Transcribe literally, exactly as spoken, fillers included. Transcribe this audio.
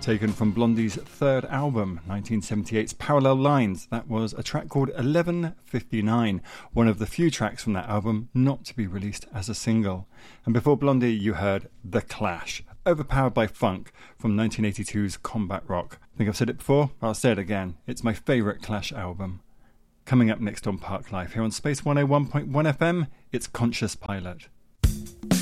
taken from Blondie's third album, nineteen seventy-eight's Parallel Lines. That was a track called eleven fifty-nine, one of the few tracks from that album not to be released as a single. And before Blondie, you heard The Clash, Overpowered by Funk, from nineteen eighty-two's Combat Rock. I think I've said it before, but I'll say it again. It's my favourite Clash album. Coming up next on Park Life, here on Space one oh one point one F M, it's Conscious Pilot.